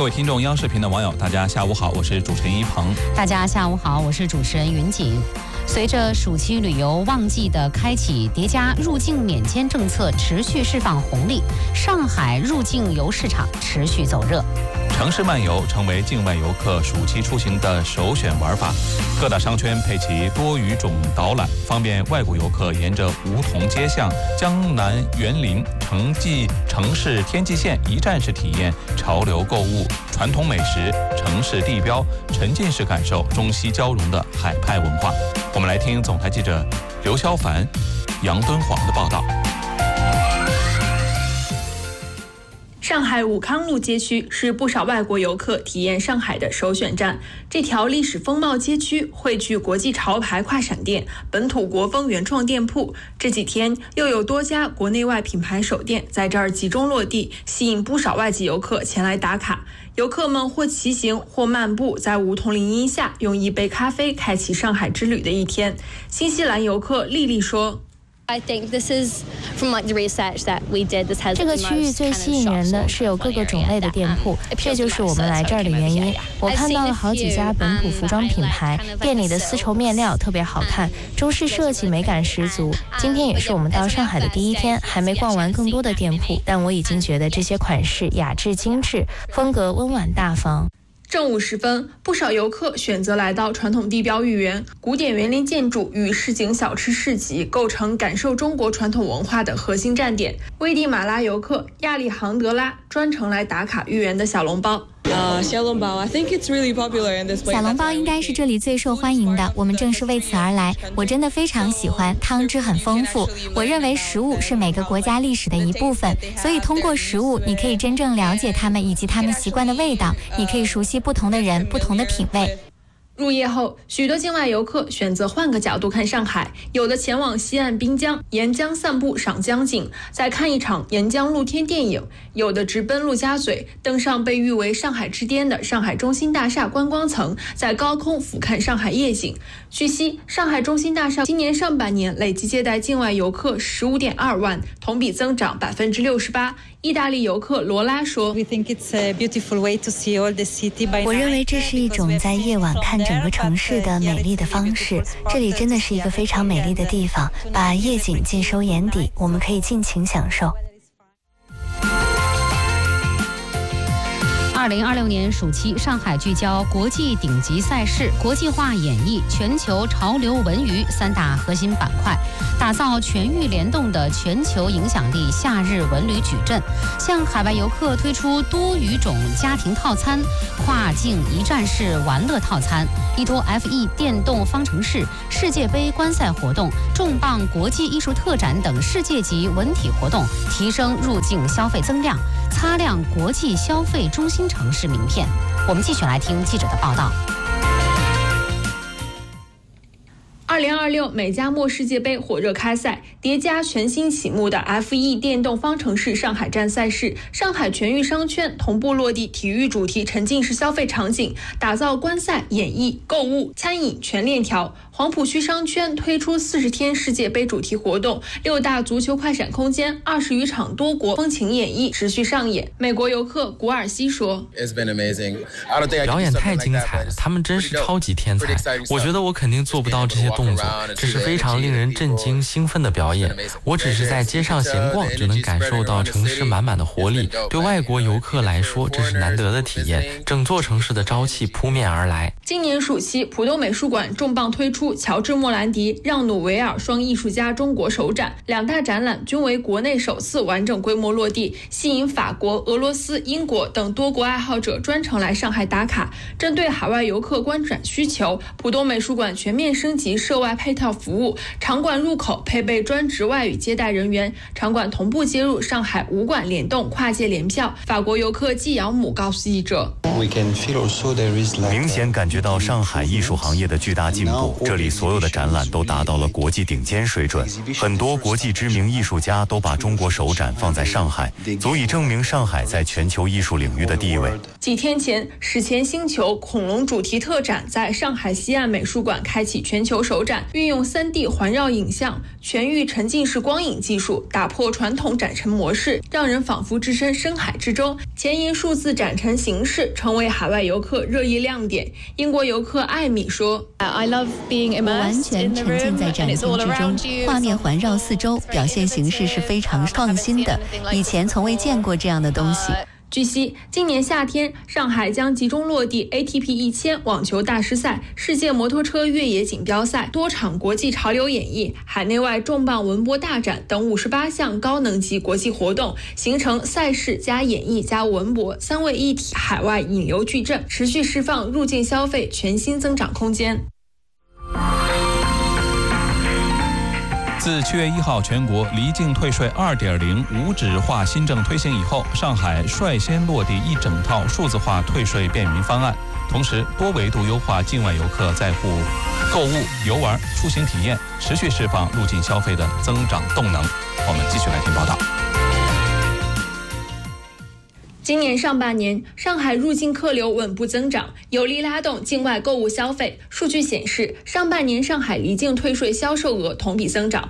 各位听众，央视频的网友，大家下午好，我是主持人一鹏。 大家下午好，我是主持人云锦。随着暑期旅游旺季的开启，叠加入境免签政策持续释放红利，上海入境游市场持续走热。 城市漫游成为境外游客暑期出行的首选玩法，各大商圈配齐多语种导览，方便外国游客沿着梧桐街巷、江南园林、城市天际线一站式体验潮流购物、传统美食、城市地标，沉浸式感受中西交融的海派文化。我们来听总台记者刘潇凡、杨敦煌的报道。 上海武康路街区是不少外国游客体验上海的首选站。这条历史风貌街区汇聚国际潮牌跨闪店、本土国风原创店铺。这几天又有多家国内外品牌首店在这儿集中落地，吸引不少外籍游客前来打卡。游客们或骑行或漫步，在梧桐林荫下用一杯咖啡开启上海之旅的一天。新西兰游客丽丽说， 这个区域最吸引人的是有各个种类的店铺，这就是我们来这儿的原因。我看到了好几家本土服装品牌，店里的丝绸面料特别好看，中式设计美感十足。今天也是我们到上海的第一天，还没逛完更多的店铺，但我已经觉得这些款式雅致精致，风格温婉大方。 正午时分，不少游客选择来到传统地标豫园，古典园林建筑与市井小吃市集构成感受中国传统文化的核心站点。危地马拉游客亚历杭德拉专程来打卡豫园的小笼包。 小笼包 I think it's really popular in this place. 小笼包应该是这里最受欢迎的，我们正是为此而来。我真的非常喜欢，汤汁很丰富。我认为食物是每个国家历史的一部分，所以通过食物，你可以真正了解他们以及他们习惯的味道，你可以熟悉不同的人、不同的品味。 入夜后，许多境外游客选择换个角度看上海，有的前往西岸滨江，沿江散步赏江景，再看一场沿江露天电影；有的直奔陆家嘴，登上被誉为上海之巅的上海中心大厦观光层，在高空俯瞰上海夜景。据悉，上海中心大厦今年上半年累计接待境外游客15.2万，同比增长68%。意大利游客罗拉说， 我认为这是一种在夜晚看整个城市的美丽的方式，这里真的是一个非常美丽的地方，把夜景尽收眼底，我们可以尽情享受。 2026年暑期，上海聚焦国际顶级赛事、国际化演绎、全球潮流文娱三大核心板块，打造全域联动的全球影响力夏日文旅矩阵，向海外游客推出多语种家庭套餐、跨境一站式玩乐套餐，依托 F1 电动方程式、世界杯观赛活动、重磅国际艺术特展等世界级文体活动，提升入境消费增量，擦亮国际消费中心城市名片。我们继续来听记者的报道。 2026美加墨世界杯火热开赛，叠加全新启幕的 F1 电动方程式上海站赛事，上海全域商圈同步落地体育主题沉浸式消费场景，打造观赛、演艺、购物、餐饮全链条。黄浦区商圈推出40天世界杯主题活动，6大足球快闪空间，20余场多国风情演绎持续上演。美国游客古尔西说， 表演太精彩了，他们真是超级天才，我觉得我肯定做不到这些动作，这是非常令人震惊兴奋的表演。我只是在街上闲逛，就能感受到城市满满的活力，对外国游客来说这是难得的体验，整座城市的朝气扑面而来。 今年暑期，浦东美术馆重磅推出乔治·莫兰迪、让·努维尔双艺术家中国首展，两大展览均为国内首次完整规模落地，吸引法国、俄罗斯、英国等多国爱好者专程来上海打卡。针对海外游客观展需求，浦东美术馆全面升级涉外配套服务，场馆入口配备专职外语接待人员，场馆同步接入上海5馆联动跨界联票。法国游客季尧姆告诉记者， 明显感觉到上海艺术行业的巨大进步，这里所有的展览都达到了国际顶尖水准，很多国际知名艺术家都把中国首展放在上海，足以证明上海在全球艺术领域的地位。 几天前，史前星球恐龙主题特展在上海西岸美术馆开启全球首展，运用 3D 环绕影像、全域沉浸式光影技术，打破传统展陈模式，让人仿佛置身深海之中。前沿数字展陈形式成为海外游客热议亮点。英国游客艾米说：“ 我完全沉浸在展厅之中，画面环绕四周，表现形式是非常创新的，以前从未见过这样的东西。” 据悉，今年夏天，上海将集中落地 ATP 1000网球大师赛、世界摩托车越野锦标赛、多场国际潮流演艺、海内外重磅文博大展等58项高能级国际活动，形成赛事加演艺加文博3位一体海外引流矩阵，持续释放入境消费全新增长空间。 自7月1号全国离境退税 2.0 无纸化新政推行以后，上海率先落地一整套数字化退税便民方案，同时多维度优化境外游客在沪购物、游玩、出行体验，持续释放入境消费的增长动能。我们继续来听报道。 今年上半年，上海入境客流稳步增长，有力拉动境外购物消费。数据显示，上半年上海离境退税销售额同比增长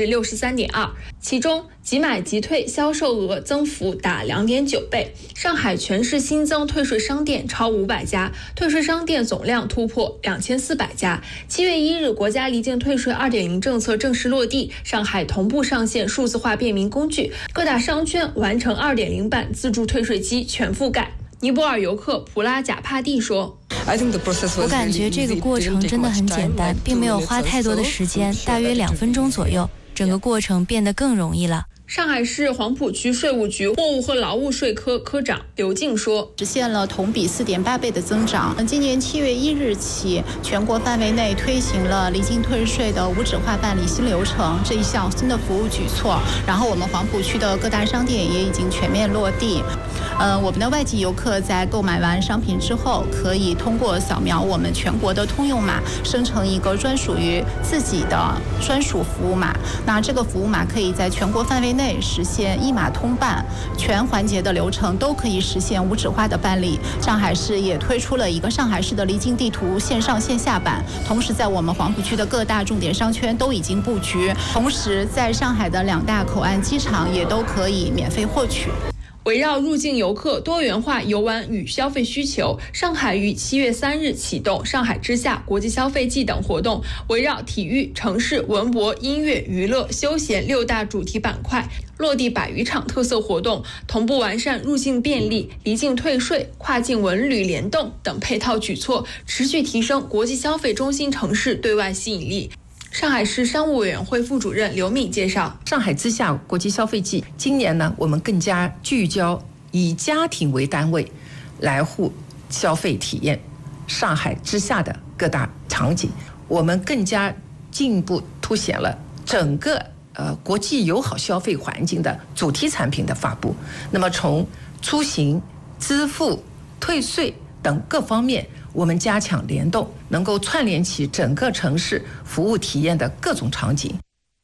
63.2%， 其中即买即退销售额增幅达 2.9 倍。上海全市新增退税商店超500家，退税商店总量突破2400家。7月1日，国家离境退税 2.0 政策正式落地，上海同步上线数字化便民工具，各大商圈完成 2.0 版自助退税机全覆盖。尼泊尔游客普拉贾帕蒂说：“ 我感觉这个过程真的很简单，并没有花太多的时间，大约2分钟左右，整个过程变得更容易了。” 上海市黄浦区税务局货物和劳务税科科长刘静说：“ 实现了同比 4.8 倍的增长。今年7月1日起，全国范围内推行了离境退税的无纸化办理新流程这一项新的服务举措。然后我们黄浦区的各大商店也已经全面落地。我们的外籍游客在购买完商品之后，可以通过扫描我们全国的通用码，生成一个专属于自己的专属服务码。那这个服务码可以在全国范围内实现一码通办，全环节的流程都可以实现无纸化的办理。上海市也推出了一个上海市的离境地图线上线下版，同时在我们黄浦区的各大重点商圈都已经布局，同时在上海的2大口岸机场也都可以免费获取。” 围绕入境游客多元化游玩与消费需求，上海于7月3日启动上海之夏国际消费季等活动，围绕体育、城市、文博、音乐、娱乐、休闲6大主题板块，落地100余场特色活动，同步完善入境便利、离境退税、跨境文旅联动等配套举措，持续提升国际消费中心城市对外吸引力。上海市商务委员会副主任刘敏介绍， 上海之夏国际消费季今年呢，我们更加聚焦以家庭为单位来沪消费体验上海之夏的各大场景，我们更加进一步凸显了整个国际友好消费环境的主题产品的发布。那么从出行、支付、退税等各方面，我们加强联动，能够串联起整个城市服务体验的各种场景。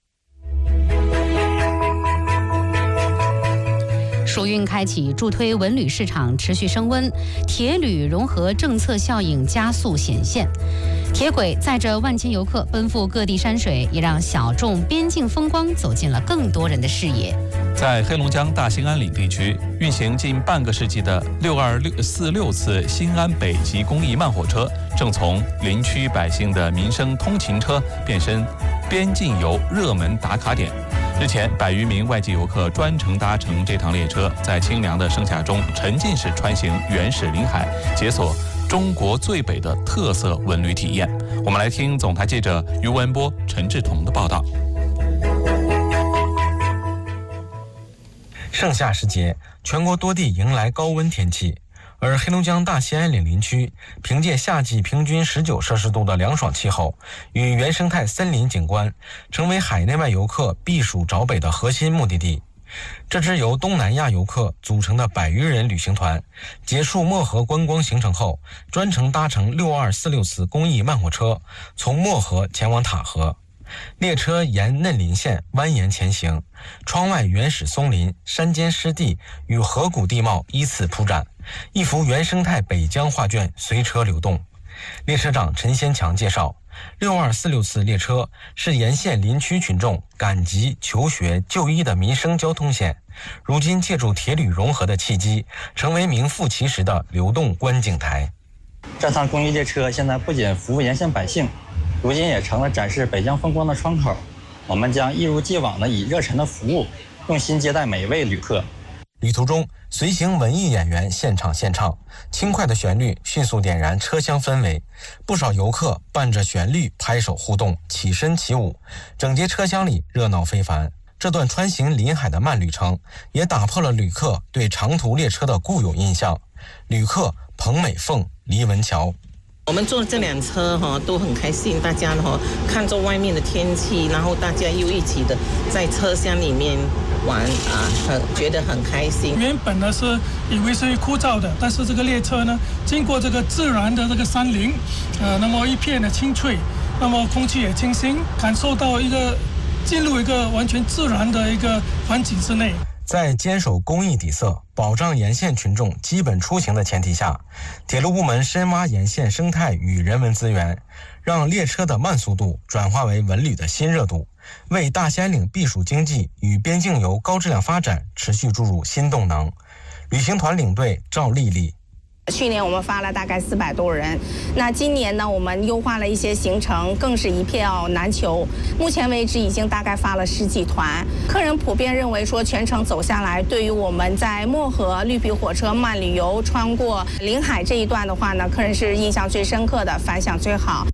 暑运开启，助推文旅市场持续升温，铁旅融合政策效应加速显现。铁轨载着万千游客奔赴各地山水，也让小众边境风光走进了更多人的视野。 在黑龙江大兴安岭地区，运行近半个世纪的6246次新安北极公益慢火车，正从林区百姓的民生通勤车变身边境游热门打卡点。日前，100余名外籍游客专程搭乘这趟列车，在清凉的盛夏中沉浸式穿行原始林海，解锁中国最北的特色文旅体验。我们来听总台记者于文波、陈志彤的报道。 盛夏时节，全国多地迎来高温天气，而黑龙江大兴安岭林区凭借夏季平均19摄氏度的凉爽气候与原生态森林景观，成为海内外游客避暑找北的核心目的地。 这支由东南亚游客组成的100余人旅行团，结束漠河观光行程后，专程搭乘6246次公益慢火车，从漠河前往塔河。列车沿嫩林线蜿蜒前行，窗外原始松林、山间湿地与河谷地貌依次铺展，一幅原生态北疆画卷随车流动。列车长陈先强介绍，6246次列车是沿线林区群众赶集、求学、就医的民生交通线，如今借助铁旅融合的契机，成为名副其实的流动观景台。 这趟公益列车现在不仅服务沿线百姓，如今也成了展示北疆风光的窗口。我们将一如既往地以热忱的服务，用心接待每一位旅客。 旅途中，随行文艺演员现场献唱，轻快的旋律迅速点燃车厢氛围，不少游客伴着旋律拍手互动，起身起舞，整节车厢里热闹非凡。这段穿行临海的慢旅程，也打破了旅客对长途列车的固有印象。旅客彭美凤、黎文桥。 我们坐这辆车都很开心，大家看着外面的天气，然后大家又一起的在车厢里面玩觉得很开心。 原本呢是以为是枯燥的，但是这个列车呢，经过这个自然的这个山林，那么一片的青翠，那么空气也清新，感受到进入一个完全自然的一个环境之内。 在坚守公益底色、保障沿线群众基本出行的前提下，铁路部门深挖沿线生态与人文资源，让列车的慢速度转化为文旅的新热度，为大兴安岭避暑经济与边境游高质量发展持续注入新动能。旅行团领队赵丽丽。 去年我们发了大概400多人，那今年呢，我们优化了一些行程，更是一票难求。目前为止已经大概发了10几团，客人普遍认为说全程走下来，对于我们在漠河绿皮火车慢旅游穿过临海这一段的话呢，客人是印象最深刻的，反响最好。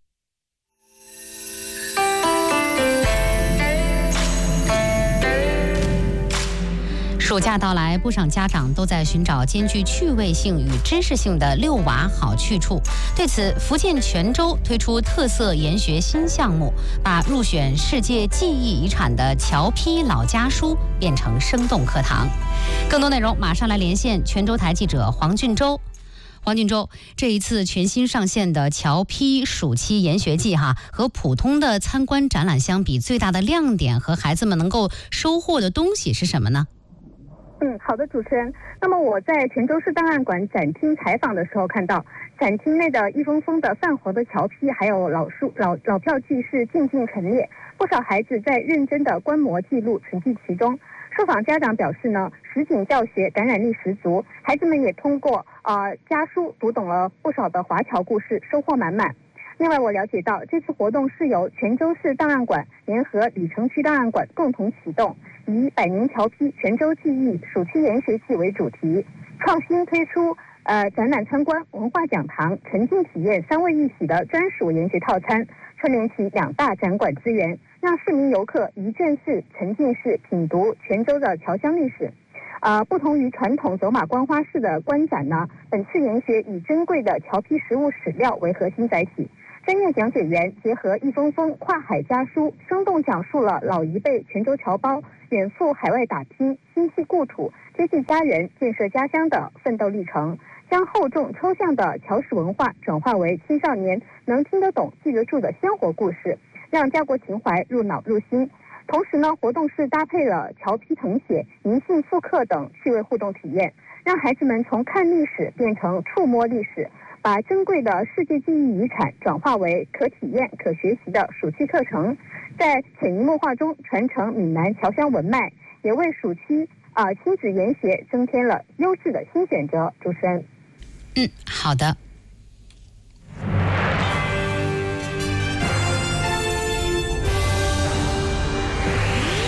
暑假到来，不少家长都在寻找兼具趣味性与知识性的遛娃好去处。对此，福建泉州推出特色研学新项目，把入选世界记忆遗产的侨批老家书变成生动课堂。更多内容马上来连线泉州台记者黄俊洲。黄俊洲，这一次全新上线的侨批暑期研学季和普通的参观展览相比，最大的亮点和孩子们能够收获的东西是什么呢？ 好的，主持人。那么我在泉州市档案馆展厅采访的时候看到，展厅内的一封封的泛黄的侨批还有老票据是静静陈列，不少孩子在认真的观摩记录，沉浸其中。受访家长表示呢，实景教学感染力十足，孩子们也通过家书读懂了不少的华侨故事，收获满满。另外，我了解到这次活动是由泉州市档案馆联合李城区档案馆共同启动，以百年侨批泉州记忆暑期研学季为主题，创新推出展览参观、文化讲堂、沉浸体验3位一体的专属研学套餐，串联起2大展馆资源，让市民游客一站式、沉浸式品读泉州的侨乡历史。不同于传统走马观花式的观展呢，本次研学以珍贵的侨批实物史料为核心载体。专业讲解员结合一封封跨海家书，生动讲述了老一辈泉州侨胞远赴海外打拼、心系故土、接济家人、建设家乡的奋斗历程，将厚重抽象的侨史文化转化为青少年能听得懂、记得住的鲜活故事，让家国情怀入脑入心。同时呢，活动是搭配了侨批誊写、银杏复刻等趣味互动体验，让孩子们从看历史变成触摸历史，把珍贵的世界记忆遗产转化为可体验、可学习的暑期课程，在潜移默化中传承闽南侨乡文脉，也为暑期亲子研学增添了优质的新选择。主持人， 好的。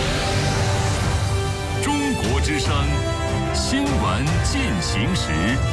中国之声新闻进行时。